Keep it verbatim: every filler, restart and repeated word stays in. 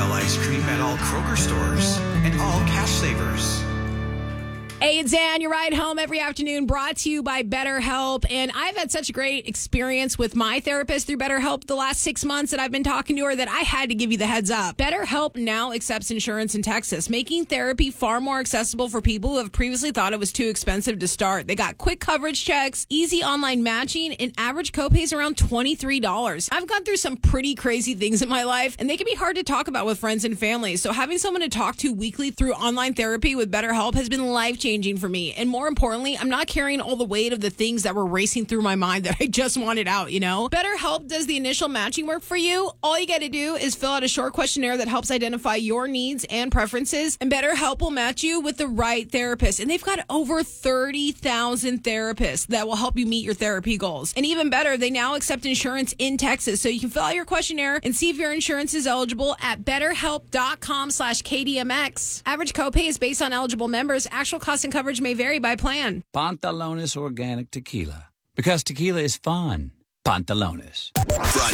Vanilla ice cream at all Kroger stores and all Cash Savers. Hey, it's Dan. Your ride home every afternoon brought to you by BetterHelp. And I've had such a great experience with my therapist through BetterHelp the last six months that I've been talking to her that I had to give you the heads up. BetterHelp now accepts insurance in Texas, making therapy far more accessible for people who have previously thought it was too expensive to start. They got quick coverage checks, easy online matching, and average copays around twenty-three dollars. I've gone through some pretty crazy things in my life, and they can be hard to talk about with friends and family. So having someone to talk to weekly through online therapy with BetterHelp has been life-changing for me. And more importantly, I'm not carrying all the weight of the things that were racing through my mind that I just wanted out, you know? BetterHelp does the initial matching work for you. All you got to do is fill out a short questionnaire that helps identify your needs and preferences, and BetterHelp will match you with the right therapist. And they've got over thirty thousand therapists that will help you meet your therapy goals. And even better, they now accept insurance in Texas, so you can fill out your questionnaire and see if your insurance is eligible at betterhelp.com slash KDMX. Average copay is based on eligible members. Actual cost and coverage may vary by plan. Pantalones Organic Tequila. Because tequila is fun. Pantalones. Brought